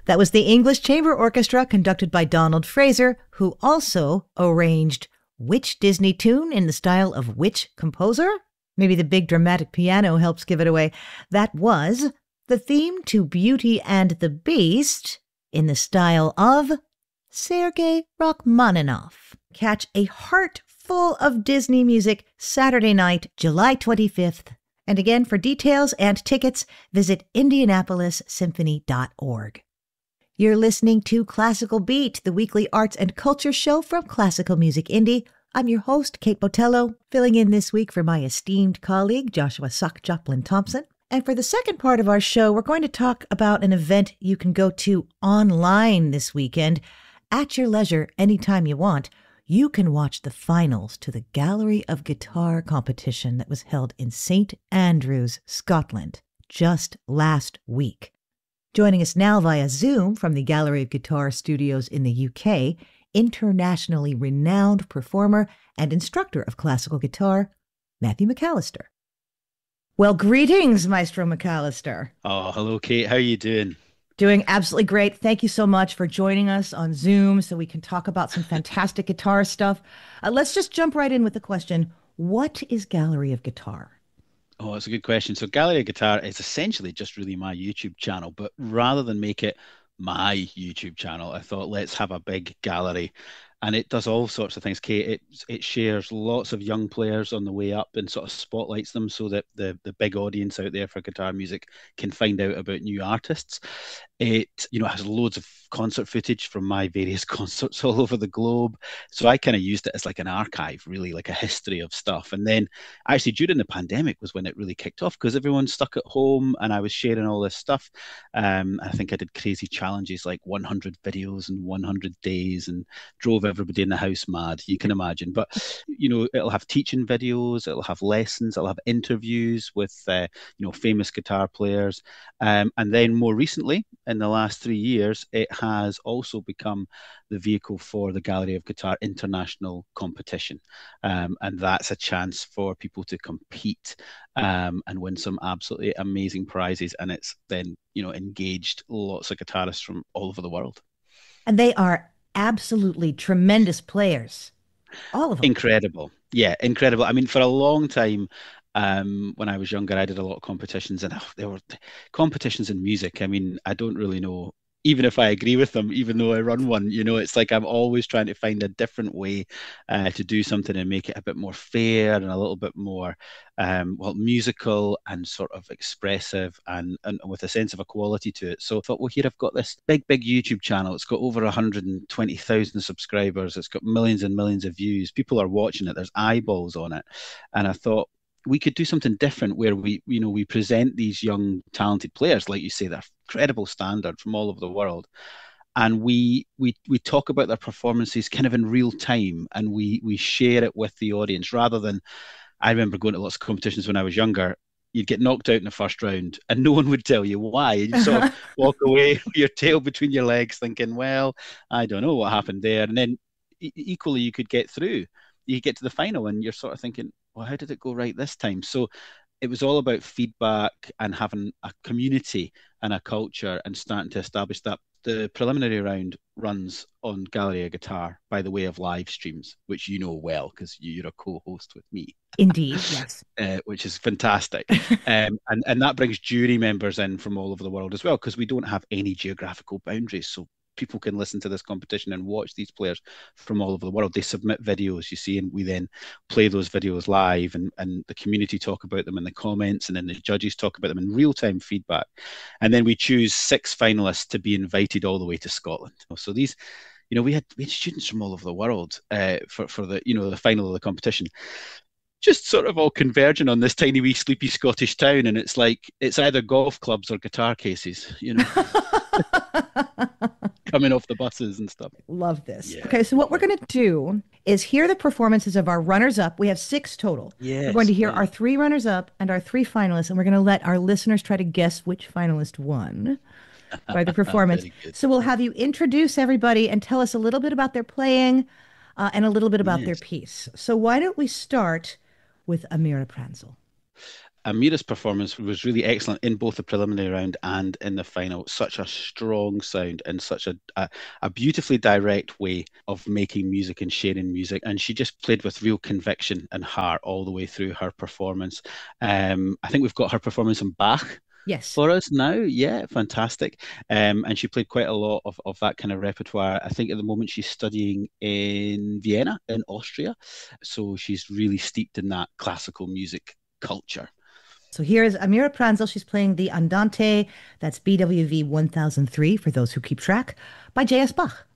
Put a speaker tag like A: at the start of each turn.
A: That was the English Chamber Orchestra conducted by Donald Fraser, who also arranged which Disney tune in the style of which composer? Maybe the big dramatic piano helps give it away. That was the theme to Beauty and the Beast in the style of Sergei Rachmaninoff. Catch a heart full of Disney music Saturday night, July 25th. And again, for details and tickets, visit indianapolis.symphony.org. You're listening to Classical Beat, the weekly arts and culture show from Classical Music Indie. I'm your host, Kate Botello, filling in this week for my esteemed colleague, Joshua Suck Joplin Thompson. And for the second part of our show, we're going to talk about an event you can go to online this weekend. At your leisure, anytime you want, you can watch the finals to the Gallery of Guitar competition that was held in St. Andrews, Scotland, just last week. Joining us now via Zoom from the Gallery of Guitar studios in the UK, internationally renowned performer and instructor of classical guitar, Matthew McAllister. Well, greetings, Maestro McAllister.
B: Oh, hello, Kate. How are you doing?
A: Doing absolutely great. Thank you so much for joining us on Zoom so we can talk about some fantastic guitar stuff. Let's just jump right in with the question, what is Gallery of Guitar?
B: Oh, that's a good question. So Gallery of Guitar is essentially just really my YouTube channel, but rather than make it my YouTube channel, I thought let's have a big gallery. And it does all sorts of things, Kate. It shares lots of young players on the way up and sort of spotlights them so that the big audience out there for guitar music can find out about new artists. It, has loads of concert footage from my various concerts all over the globe. So I kind of used it as like an archive, really like a history of stuff. And then actually during the pandemic was when it really kicked off because everyone's stuck at home and I was sharing all this stuff. I think I did crazy challenges like 100 videos in 100 days and drove everybody in the house mad, you can imagine. But, it'll have teaching videos, it'll have lessons, it'll have interviews with, famous guitar players. And then more recently, in the last 3 years, it has also become the vehicle for the Gallery of Guitar International competition. And that's a chance for people to compete and win some absolutely amazing prizes. And it's then, engaged lots of guitarists from all over the world.
A: And they are absolutely tremendous players. All of them.
B: Incredible. Yeah, incredible. I mean, for a long time, when I was younger, I did a lot of competitions and there were competitions in music. I mean, I don't really know, even if I agree with them, even though I run one, it's like I'm always trying to find a different way to do something and make it a bit more fair and a little bit more, musical and sort of expressive and with a sense of equality to it. So I thought, well, here I've got this big YouTube channel. It's got over 120,000 subscribers. It's got millions and millions of views. People are watching it. There's eyeballs on it. And I thought, we could do something different where we present these young talented players, like you say, they're incredible standard from all over the world, and we talk about their performances kind of in real time, and we share it with the audience rather than. I remember going to lots of competitions when I was younger. You'd get knocked out in the first round, and no one would tell you why. You'd sort of walk away with your tail between your legs, thinking, "Well, I don't know what happened there." And then equally, you could get through. You get to the final, and you're sort of thinking, well, how did it go right this time? So it was all about feedback and having a community and a culture and starting to establish that. The preliminary round runs on Gallery of Guitar by the way of live streams, which you know well because you're a co-host with me.
A: Indeed, yes.
B: Which is fantastic. And that brings jury members in from all over the world as well because we don't have any geographical boundaries. So people can listen to this competition and watch these players from all over the world. They submit videos, you see, and we then play those videos live and the community talk about them in the comments and then the judges talk about them in real-time feedback. And then we choose 6 finalists to be invited all the way to Scotland. So these, we had students from all over the world for the, the final of the competition. Just sort of all converging on this tiny wee sleepy Scottish town. And it's like, it's either golf clubs or guitar cases, coming off the buses and stuff.
A: Love this.
B: Yeah.
A: Okay, so what we're going to do is hear the performances of our runners-up. We have 6 total.
B: Yes,
A: we're going to hear our 3 runners-up and our 3 finalists, and we're going to let our listeners try to guess which finalist won by the performance. So we'll have you introduce everybody and tell us a little bit about their playing and a little bit about their piece. So why don't we start with Amira Pranzel?
B: Amira's performance was really excellent in both the preliminary round and in the final. Such a strong sound and such a beautifully direct way of making music and sharing music. And she just played with real conviction and heart all the way through her performance. I think we've got her performance in Bach
A: Yes.
B: for us now. Yeah, fantastic. And she played quite a lot of that kind of repertoire. I think at the moment she's studying in Vienna, in Austria. So she's really steeped in that classical music culture.
A: So here is Amira Pranzel. She's playing the Andante, that's BWV 1003 for those who keep track, by J.S. Bach.